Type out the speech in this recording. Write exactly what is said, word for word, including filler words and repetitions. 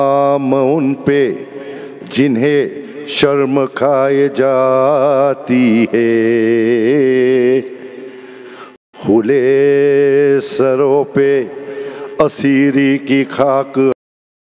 नाम उन पे जिन्हें शर्म खाए जाती है, खुले सरों पे असीरी की खाक